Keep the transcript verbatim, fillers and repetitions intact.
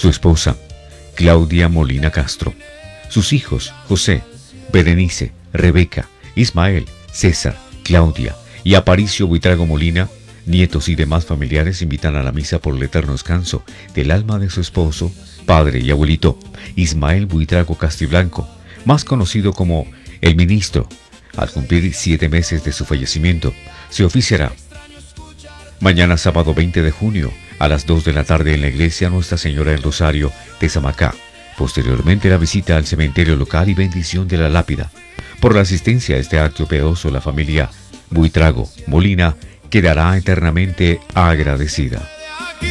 su esposa, Claudia Molina Castro, sus hijos, José, Berenice, Rebeca, Ismael, César, Claudia y Aparicio Buitrago Molina, nietos y demás familiares invitan a la misa por el eterno descanso del alma de su esposo, padre y abuelito, Ismael Buitrago Castiblanco, más conocido como el ministro. Al cumplir siete meses de su fallecimiento, se oficiará mañana sábado veinte de junio a las dos de la tarde en la iglesia Nuestra Señora del Rosario de Samacá. Posteriormente la visita al cementerio local y bendición de la lápida. Por la asistencia a este acto piadoso, la familia Buitrago Molina quedará eternamente agradecida.